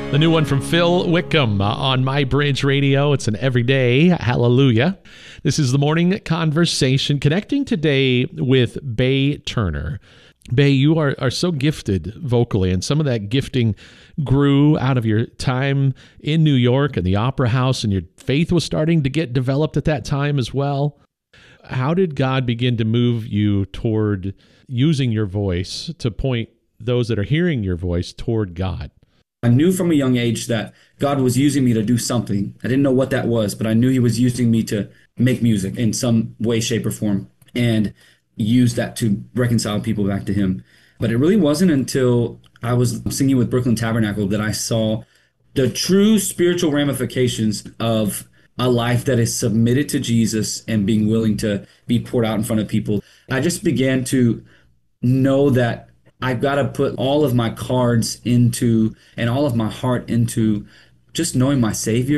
The new one from Phil Wickham on My Bridge Radio. It's an everyday hallelujah. This is the morning conversation, connecting today with Bay Turner. Bay, you are so gifted vocally, and some of that gifting grew out of your time in New York and the Opera House, and your faith was starting to get developed at that time as well. How did God begin to move you toward using your voice to point those that are hearing your voice toward God? I knew from a young age that God was using me to do something. I didn't know what that was, but I knew he was using me to make music in some way, shape, or form and use that to reconcile people back to him. But it really wasn't until I was singing with Brooklyn Tabernacle that I saw the true spiritual ramifications of a life that is submitted to Jesus and being willing to be poured out in front of people. I just began to know that I've got to put all of my cards into and all of my heart into just knowing my Savior